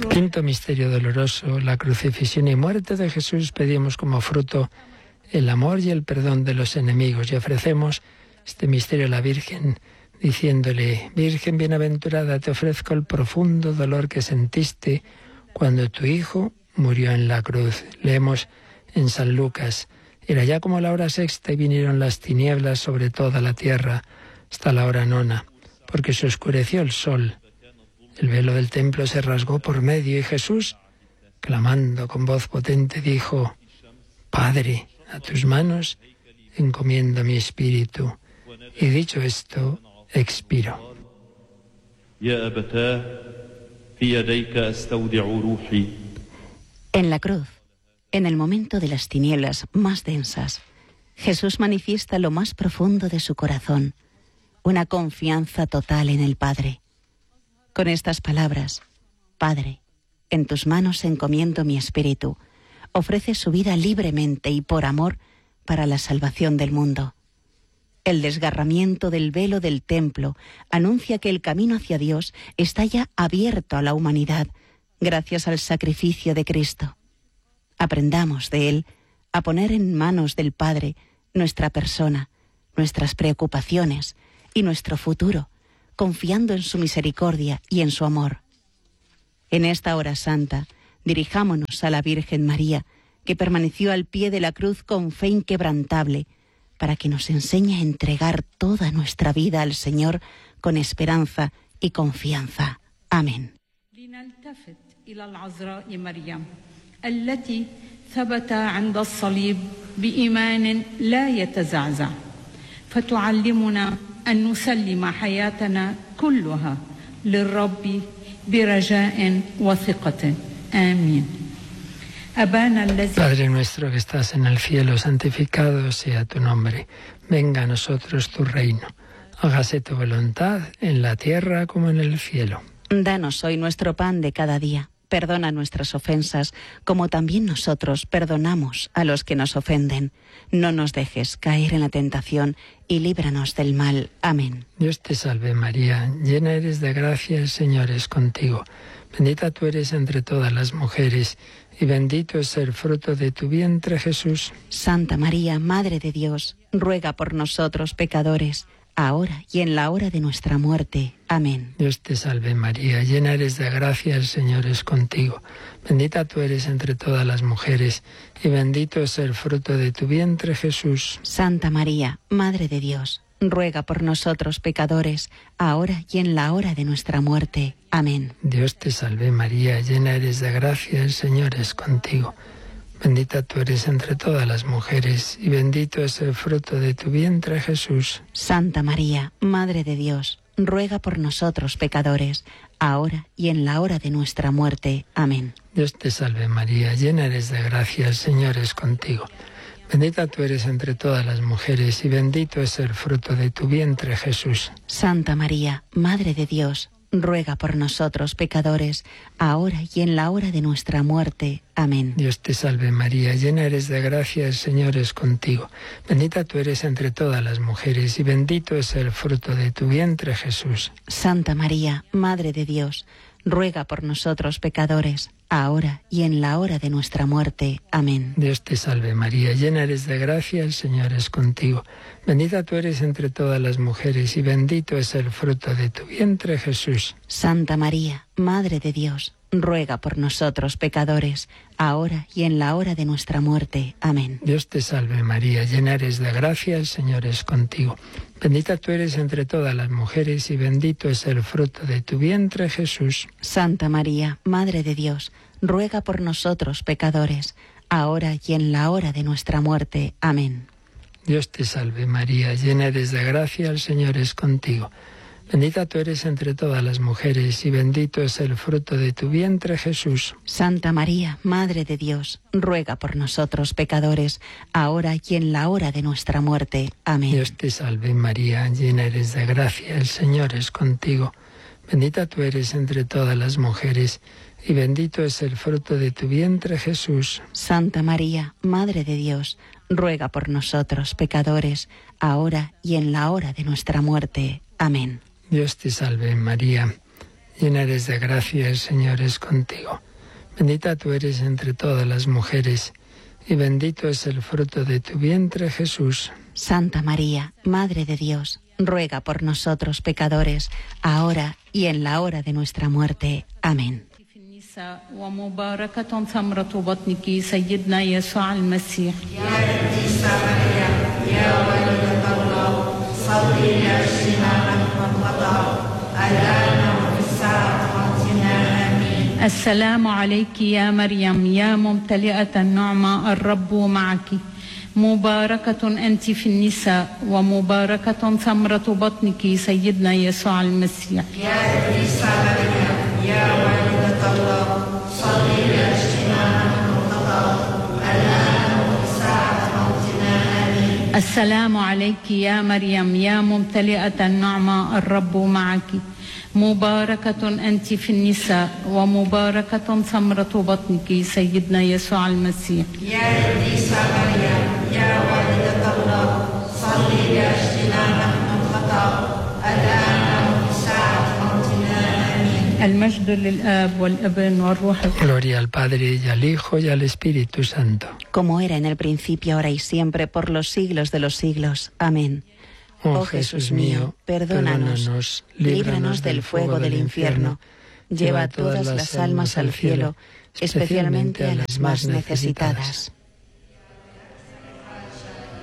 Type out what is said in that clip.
Quinto misterio doloroso, la crucifixión y muerte de Jesús. Pedimos como fruto el amor y el perdón de los enemigos y ofrecemos este misterio a la Virgen, diciéndole: Virgen bienaventurada, te ofrezco el profundo dolor que sentiste cuando tu Hijo murió en la cruz. Leemos en San Lucas: era ya como la hora sexta y vinieron las tinieblas sobre toda la tierra hasta la hora nona, porque se oscureció el sol. El velo del templo se rasgó por medio y Jesús, clamando con voz potente, dijo: Padre, a tus manos encomiendo mi espíritu. Y dicho esto, expiró. En la cruz, en el momento de las tinieblas más densas, Jesús manifiesta lo más profundo de su corazón, una confianza total en el Padre. Con estas palabras: Padre, en tus manos encomiendo mi espíritu, ofrece su vida libremente y por amor para la salvación del mundo. El desgarramiento del velo del templo anuncia que el camino hacia Dios está ya abierto a la humanidad gracias al sacrificio de Cristo. Aprendamos de Él a poner en manos del Padre nuestra persona, nuestras preocupaciones y nuestro futuro, confiando en su misericordia y en su amor. En esta hora santa, dirijámonos a la Virgen María, que permaneció al pie de la cruz con fe inquebrantable, para que nos enseñe a entregar toda nuestra vida al Señor con esperanza y confianza. Amén. التي ثبت عند الصليب بإيمان لا يتزعزع فتعلمنا أن نسلم حياتنا كلها للرب برجاء وثقة. آمين. Padre nuestro que estás en el cielo, santificado sea tu nombre. Venga a nosotros tu reino. Hágase tu voluntad en la tierra como en el cielo. Danos hoy nuestro pan de cada día. Perdona nuestras ofensas, como también nosotros perdonamos a los que nos ofenden. No nos dejes caer en la tentación y líbranos del mal. Amén. Dios te salve María, llena eres de gracia, el Señor es contigo. Bendita tú eres entre todas las mujeres, y bendito es el fruto de tu vientre, Jesús. Santa María, Madre de Dios, ruega por nosotros pecadores, ahora y en la hora de nuestra muerte. Amén. Dios te salve María, llena eres de gracia, el Señor es contigo. Bendita tú eres entre todas las mujeres, y bendito es el fruto de tu vientre, Jesús. Santa María, Madre de Dios, ruega por nosotros pecadores, ahora y en la hora de nuestra muerte. Amén. Dios te salve María, llena eres de gracia, el Señor es contigo. Bendita tú eres entre todas las mujeres, y bendito es el fruto de tu vientre, Jesús. Santa María, Madre de Dios, ruega por nosotros pecadores, ahora y en la hora de nuestra muerte. Amén. Dios te salve María, llena eres de gracia, el Señor es contigo. Bendita tú eres entre todas las mujeres, y bendito es el fruto de tu vientre, Jesús. Santa María, Madre de Dios, ruega por nosotros pecadores, ahora y en la hora de nuestra muerte. Amén. Dios te salve María, llena eres de gracia, el Señor es contigo. Bendita tú eres entre todas las mujeres, y bendito es el fruto de tu vientre, Jesús. Santa María, Madre de Dios, ruega por nosotros pecadores, ahora y en la hora de nuestra muerte. Amén. Dios te salve María, llena eres de gracia, el Señor es contigo. Bendita tú eres entre todas las mujeres, y bendito es el fruto de tu vientre, Jesús. Santa María, Madre de Dios, ruega por nosotros pecadores, ahora y en la hora de nuestra muerte. Amén. Dios te salve María, llena eres de gracia, el Señor es contigo. Bendita tú eres entre todas las mujeres, y bendito es el fruto de tu vientre, Jesús. Santa María, Madre de Dios, ruega por nosotros pecadores, ahora y en la hora de nuestra muerte. Amén. Dios te salve María, llena eres de gracia, el Señor es contigo. Bendita tú eres entre todas las mujeres, y bendito es el fruto de tu vientre, Jesús. Santa María, Madre de Dios, ruega por nosotros pecadores, ahora y en la hora de nuestra muerte. Amén. Dios te salve María, llena eres de gracia, el Señor es contigo. Bendita tú eres entre todas las mujeres, y bendito es el fruto de tu vientre, Jesús. Santa María, Madre de Dios, ruega por nosotros pecadores, ahora y en la hora de nuestra muerte. Amén. Dios te salve María, llena eres de gracia, el Señor es contigo. Bendita tú eres entre todas las mujeres, y bendito es el fruto de tu vientre, Jesús. Santa María, Madre de Dios, ruega por nosotros pecadores, ahora y en la hora de nuestra muerte. Amén. ومباركة ثمرة بطنك سيدنا يسوع المسيح. يا قديسة مريم يا والدة الله صلي لأجلنا نحن الخطاة الآن وفي الساعة موتنا آمين. السلام عليك يا مريم يا ممتلئة النعمة الرب معك، مباركة أنت في النساء ومباركة ثمرة بطنك سيدنا يسوع المسيح. يا قديسة مريم يا والدة الله صلي لأجلنا نحن الخطاة الآن وفي ساعة موتنا آمين. السلام عليك يا مريم يا ممتلئة النعمة الرب معك، مباركة أنت في النساء ومباركة ثمرة بطنك سيدنا يسوع المسيح. يا قديسة مريم يا والدة الله صلي لأجلنا نحن الخطاة الآن وفي ساعة موتنا آمين. المجد للآب والابن والروح القدس. Gloria al Padre y al Hijo y al Espíritu Santo. Como era en el principio, ahora y siempre, por los siglos de los siglos. Amén. Oh Jesús mío, perdónanos, líbranos del fuego del infierno, lleva todas las almas al cielo, especialmente a las más necesitadas.